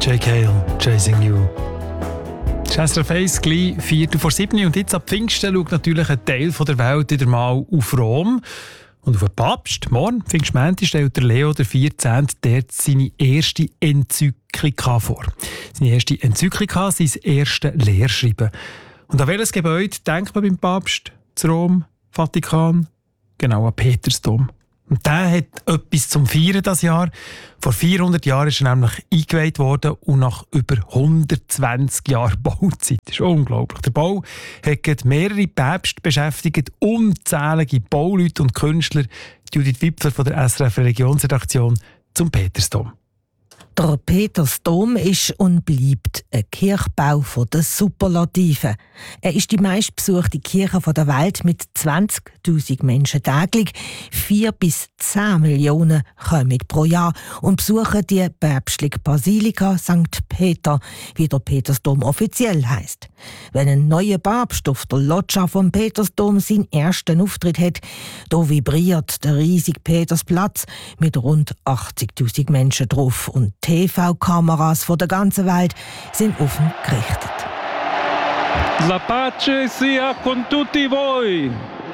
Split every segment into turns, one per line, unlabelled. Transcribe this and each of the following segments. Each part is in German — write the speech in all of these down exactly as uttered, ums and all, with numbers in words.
Jake Hale, Chasing You. Das ist S R F eins, gleich Viertel vor sieben. Und jetzt ab Pfingsten schaut natürlich ein Teil der Welt wieder mal auf Rom. Und auf den Papst. Morgen, Pfingstmontag, stellt der Leo der vierzehnte dort seine erste Enzyklika vor. Seine erste Enzyklika, sein erstes Lehrschreiben. Und an welches Gebäude denkt man beim Papst? Zu Rom, Vatikan? Genau, an Petersdom. Und der hat etwas zum Feiern dieses Jahr. Vor vierhundert Jahren ist er nämlich eingeweiht worden und nach über hundertzwanzig Jahren Bauzeit. Das ist unglaublich. Der Bau hat mehrere Päpste beschäftigt, unzählige Bauleute und Künstler. Judith Wipfler von der S R F Religionsredaktion zum Petersdom.
Der Petersdom ist und bleibt ein Kirchbau der Superlativen. Er ist die meistbesuchte Kirche der Welt mit zwanzigtausend Menschen täglich. Vier bis zehn Millionen kommen pro Jahr und besuchen die päpstliche Basilika Sankt Peter, wie der Petersdom offiziell heisst. Wenn ein neuer Papst auf der Loggia vom Petersdom seinen ersten Auftritt hat, da vibriert der riesige Petersplatz mit rund achtzigtausend Menschen drauf und T V-Kameras von der ganzen Welt sind auf ihn gerichtet.
La pace sia con tutti voi.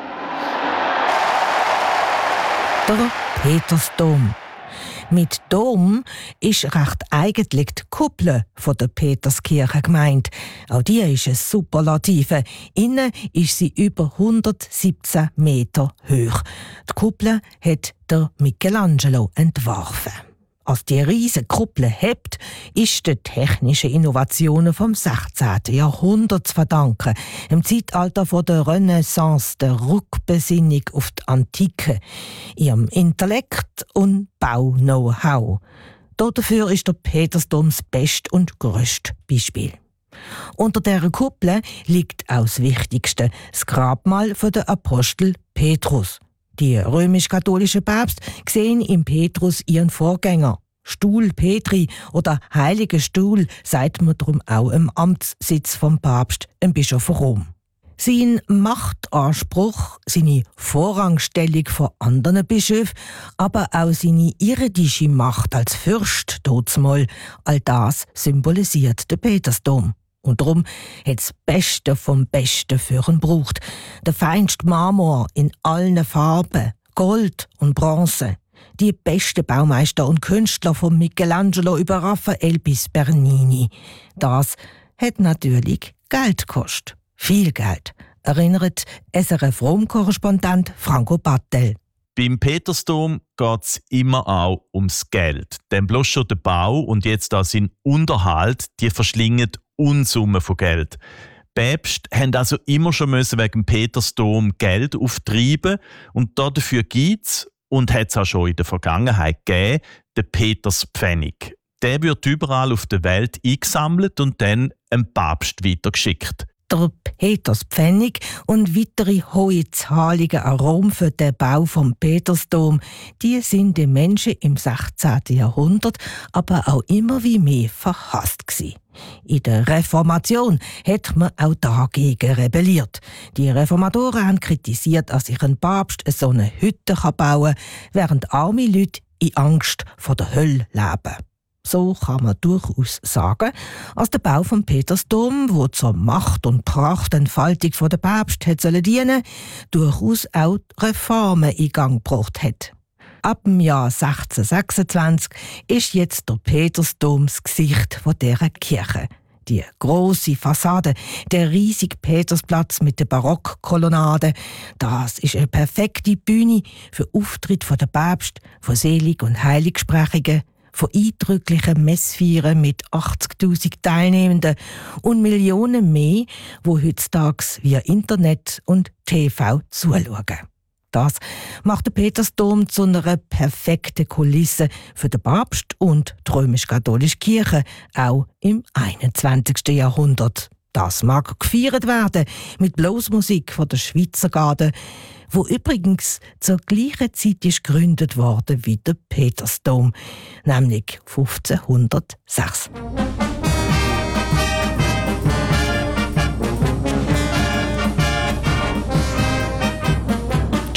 Der Petersdom. Mit Dom ist recht eigentlich die Kuppel von der Peterskirche gemeint. Auch die ist eine Superlative. Innen ist sie über hundertsiebzehn Meter hoch. Die Kuppel hat der Michelangelo entworfen. Als die riesige Kuppel hebt, ist den technischen Innovationen vom sechzehnten Jahrhundert zu verdanken. Im Zeitalter von der Renaissance, der Rückbesinnung auf die Antike, ihrem Intellekt und Bau-Know-how. Dafür ist der Petersdom das beste und grösste Beispiel. Unter dieser Kuppel liegt auch das Wichtigste, das Grabmal der Apostel Petrus. Die römisch-katholischen Päpste sehen im Petrus ihren Vorgänger. Stuhl Petri oder Heiliger Stuhl sagt man darum auch im Amtssitz vom Papst, im Bischof von Rom. Sein Machtanspruch, seine Vorrangstellung vor anderen Bischöfen, aber auch seine irdische Macht als Fürst, dazumal, all das symbolisiert der Petersdom. Und darum hat das Beste vom Besten für ihn gebraucht. Der feinste Marmor in allen Farben, Gold und Bronze. Die besten Baumeister und Künstler von Michelangelo über Raphael bis Bernini. Das hat natürlich Geld gekostet. Viel Geld, erinnert S R F-Rom-Korrespondent Franco Battel.
Beim Petersdom geht es immer auch ums Geld. Denn bloß schon der Bau und jetzt auch sein Unterhalt, die verschlingen Unsummen von Geld. Päpste haben also immer schon müssen wegen dem Petersdom Geld auftreiben und dafür gibt es, und hat es auch schon in der Vergangenheit gegeben, den Peterspfennig. Der wird überall auf der Welt eingesammelt und dann einem Papst weitergeschickt.
Der Peterspfennig und weitere hohe Zahlungen an Rom für den Bau vom Petersdom, die sind den Menschen im sechzehnten Jahrhundert aber auch immer wie mehr verhasst gewesen. In der Reformation hat man auch dagegen rebelliert. Die Reformatoren haben kritisiert, dass sich ein Papst so eine Hütte bauen kann, während arme Leute in Angst vor der Hölle leben. So kann man durchaus sagen, als der Bau vom Petersdom, wo zur Macht- und Prachtentfaltung der Päpste hat sollen dienen, durchaus auch Reformen in Gang gebracht hat. Ab dem Jahr sechzehnhundertsechsundzwanzig ist jetzt der Petersdom das Gesicht dieser Kirche. Die grosse Fassade, der riesige Petersplatz mit der Barockkolonnade, das ist eine perfekte Bühne für Auftritte der Päpste, von Selig- und Heiligsprechungen, von eindrücklichen Messfeiern mit achtzigtausend Teilnehmenden und Millionen mehr, die heutzutage via Internet und T V zuschauen. Das macht den Petersdom zu einer perfekten Kulisse für den Papst und die römisch-katholische Kirche, auch im einundzwanzigsten Jahrhundert. Das mag gefeiert werden mit Bluesmusik von der Schweizer Garde, wo übrigens zur gleichen Zeit ist gegründet worden wie der Petersdom, nämlich fünfzehnhundertsechs.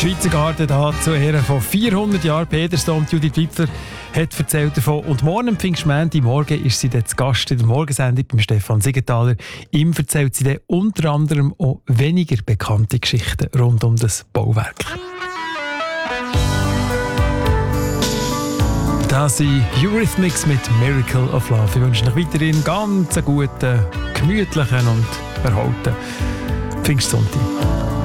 Schweizer Garten da zu Ehren von vierhundert Jahren Petersdom. Judith Wipfler hat erzählt davon. Und morgen am Pfingstmontag morgen ist sie dann zu Gast in der Morgensendung beim Stefan Siegenthaler. Ihm erzählt sie dann unter anderem auch weniger bekannte Geschichten rund um das Bauwerk. Das sind Eurythmics mit Miracle of Love. Ich wünsche euch weiterhin ganz einen guten, gemütlichen und erholten Pfingstsonntag.